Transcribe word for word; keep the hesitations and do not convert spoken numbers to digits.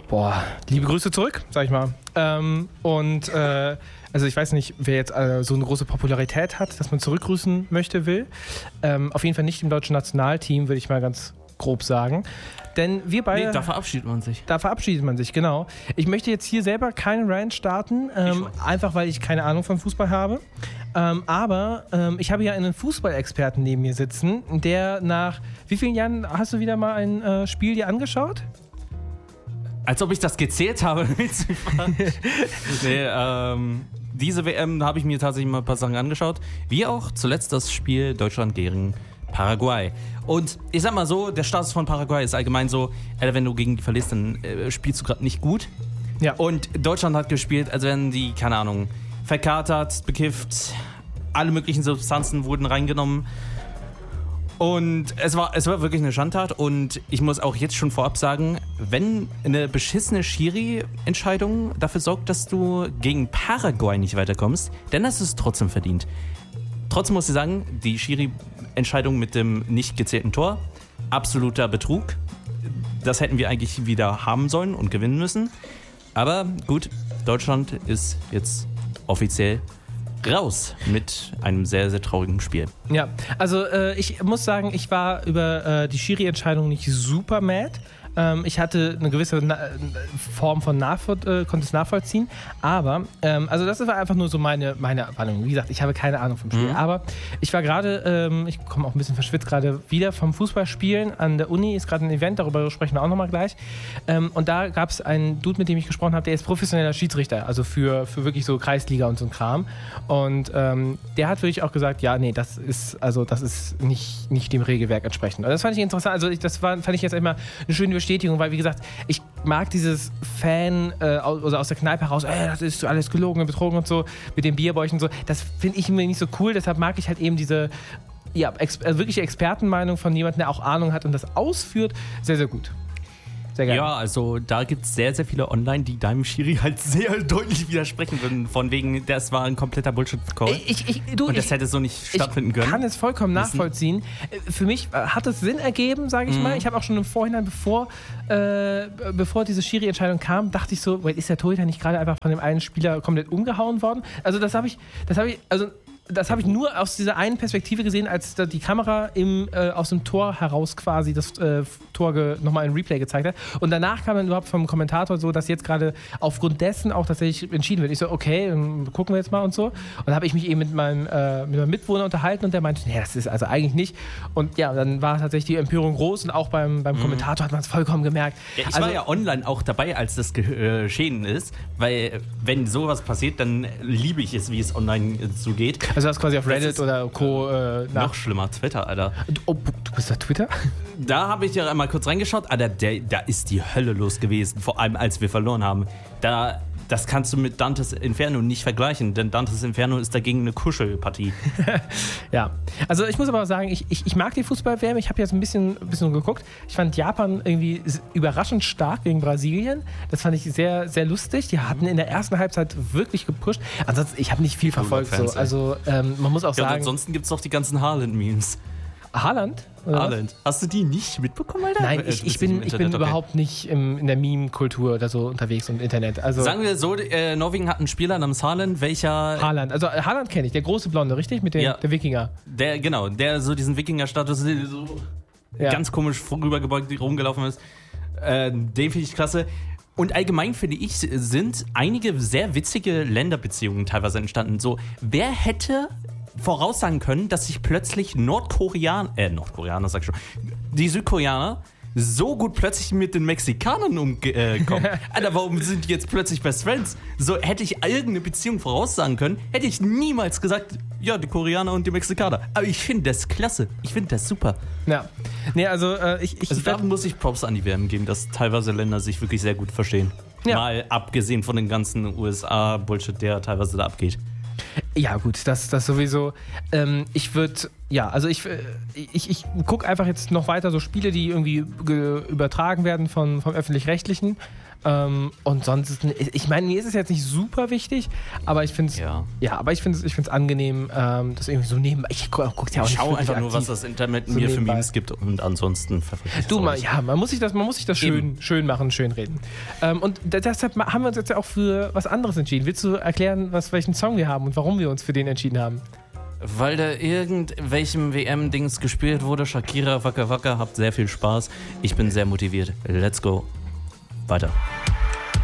Boah, liebe Grüße zurück, sag ich mal. Ähm, und äh, also ich weiß nicht, wer jetzt äh, so eine große Popularität hat, dass man zurückgrüßen möchte, will. Ähm, auf jeden Fall nicht im deutschen Nationalteam, würde ich mal ganz grob sagen. Denn wir beide... Nee, da verabschiedet man sich. Da verabschiedet man sich, genau. Ich möchte jetzt hier selber keinen Rant starten, ähm, einfach weil ich keine Ahnung von Fußball habe. Ähm, aber ähm, ich habe hier einen Fußballexperten neben mir sitzen, der nach... Wie vielen Jahren hast du wieder mal ein äh, Spiel dir angeschaut? Als ob ich das gezählt habe. nee, ähm, diese W M habe ich mir tatsächlich mal ein paar Sachen angeschaut. Wie auch zuletzt das Spiel Deutschland gegen Paraguay. Und ich sag mal so, der Status von Paraguay ist allgemein so, äh, wenn du gegen die verlierst, dann äh, spielst du gerade nicht gut. Ja. Und Deutschland hat gespielt, als wenn die, keine Ahnung, verkatert, bekifft, alle möglichen Substanzen wurden reingenommen. Und es war, es war wirklich eine Schandtat und ich muss auch jetzt schon vorab sagen, wenn eine beschissene Schiri-Entscheidung dafür sorgt, dass du gegen Paraguay nicht weiterkommst, dann hast du es trotzdem verdient. Trotzdem muss ich sagen, die Schiri-Entscheidung mit dem nicht gezählten Tor, absoluter Betrug. Das hätten wir eigentlich wieder haben sollen und gewinnen müssen. Aber gut, Deutschland ist jetzt offiziell raus mit einem sehr, sehr traurigen Spiel. Ja, also äh, ich muss sagen, ich war über äh, die Schiri-Entscheidung nicht super mad. Ähm, ich hatte eine gewisse Na- Form von Nachvoll- äh, konnte es nachvollziehen, aber ähm, also das war einfach nur so meine, meine Warnung. Wie gesagt, ich habe keine Ahnung vom Spiel, mhm. aber ich war gerade, ähm, ich komme auch ein bisschen verschwitzt gerade wieder vom Fußballspielen an der Uni, ist gerade ein Event, darüber sprechen wir auch nochmal gleich. Ähm, und da gab es einen Dude, mit dem ich gesprochen habe, der ist professioneller Schiedsrichter, also für, für wirklich so Kreisliga und so ein Kram. Und ähm, der hat wirklich auch gesagt, ja, nee, das ist, also das ist nicht, nicht dem Regelwerk entsprechend. Und das fand ich interessant, also ich, das war, fand ich jetzt immer eine schöne Bestätigung, weil wie gesagt, ich mag dieses Fan äh, also aus der Kneipe heraus, ey, das ist alles gelogen und betrogen und so, mit den Bierbäuchen und so, das finde ich mir nicht so cool, deshalb mag ich halt eben diese ja, ex- also wirkliche Expertenmeinung von jemandem, der auch Ahnung hat und das ausführt, sehr, sehr gut. Sehr geil. Ja, also da gibt es sehr, sehr viele online, die deinem Schiri halt sehr deutlich widersprechen würden, von wegen, das war ein kompletter Bullshit-Call. Ich, ich, du, und das ich, hätte so nicht stattfinden können. Ich kann es vollkommen nachvollziehen. Für mich hat es Sinn ergeben, sage ich mhm. mal. Ich habe auch schon im Vorhinein, bevor, äh, bevor diese Schiri-Entscheidung kam, dachte ich so, wait, ist der Torhüter nicht gerade einfach von dem einen Spieler komplett umgehauen worden? Also das habe ich, das habe ich, also das habe ich nur aus dieser einen Perspektive gesehen, als die Kamera im, äh, aus dem Tor heraus quasi das äh, Tor ge- nochmal in Replay gezeigt hat. Und danach kam dann überhaupt vom Kommentator so, dass jetzt gerade aufgrund dessen auch tatsächlich entschieden wird. Ich so, okay, dann gucken wir jetzt mal und so. Und dann habe ich mich eben mit meinem, äh, mit meinem Mitwohner unterhalten und der meinte, nee, das ist also eigentlich nicht. Und ja, dann war tatsächlich die Empörung groß und auch beim, beim mhm. Kommentator hat man es vollkommen gemerkt. Ja, ich also, war ja online auch dabei, als das geschehen ist, weil wenn sowas passiert, dann liebe ich es, wie es online so geht. Also das quasi auf Reddit oder Co. Äh, noch schlimmer, Twitter, Alter. Oh, du bist auf Twitter? Da habe ich ja einmal kurz reingeschaut, Alter, der, da ist die Hölle los gewesen, vor allem als wir verloren haben. Da, das kannst du mit Dantes Inferno nicht vergleichen, denn Dantes Inferno ist dagegen eine Kuschelpartie. Ja, also ich muss aber sagen, ich, ich, ich mag die Fußball-W M, ich habe jetzt ein bisschen, ein bisschen geguckt. Ich fand Japan irgendwie überraschend stark gegen Brasilien. Das fand ich sehr, sehr lustig. Die hatten in der ersten Halbzeit wirklich gepusht. Ansonsten, ich habe nicht viel verfolgt. So. Also ähm, man muss auch ja, sagen... Und ansonsten gibt es doch die ganzen Haaland-Memes. Haaland? Haaland. Hast du die nicht mitbekommen, Alter? Nein, ich, ich bin, ich bin okay. überhaupt nicht im, in der Meme-Kultur oder so unterwegs und im Internet. Also sagen wir so, äh, Norwegen hat einen Spieler namens Haaland, welcher... Haaland, also Haaland kenne ich, der große Blonde, richtig? Mit dem, ja. Der Wikinger. Der, genau, der so diesen Wikinger-Status so ja. ganz komisch vorübergebeugt rumgelaufen ist. Äh, den finde ich klasse. Und allgemein, finde ich, sind einige sehr witzige Länderbeziehungen teilweise entstanden. So, wer hätte voraussagen können, dass sich plötzlich Nordkoreaner, äh, Nordkoreaner sag ich schon, die Südkoreaner so gut plötzlich mit den Mexikanern umkommen. Äh, Alter, warum sind die jetzt plötzlich Best Friends? So, hätte ich irgendeine Beziehung voraussagen können, hätte ich niemals gesagt, ja, die Koreaner und die Mexikaner. Aber ich finde das klasse. Ich finde das super. Ja. Nee, also, äh, ich, ich... Also da muss ich Props an die W M geben, dass teilweise Länder sich wirklich sehr gut verstehen. Ja. Mal abgesehen von den ganzen U S A-Bullshit, der teilweise da abgeht. Ja, gut, das, das sowieso. Ähm, ich würde, ja, also ich, ich, ich gucke einfach jetzt noch weiter so Spiele, die irgendwie ge- übertragen werden von, vom Öffentlich-Rechtlichen. Ähm, und sonst, ich meine, mir ist es jetzt nicht super wichtig, aber ich finde es Ja. ja, aber ich finde es ich find's angenehm, ähm, das irgendwie so nebenbei. Ich gucke guck ja auch Ich nicht schaue wirklich einfach nur, was aktiv. das Internet so mir für nebenbei. Memes gibt und ansonsten verfolge ich Du, das mal, auch nicht. ja, man muss sich das, man muss sich das schön, schön machen, schön reden. Ähm, und d- deshalb ma- haben wir uns jetzt ja auch für was anderes entschieden. Willst du erklären, was, welchen Song wir haben und warum wir uns für den entschieden haben? Weil da irgendwelchem W M-Dings gespielt wurde, Shakira, Waka Waka, habt sehr viel Spaß. Ich bin sehr motiviert. Let's go. Weiter.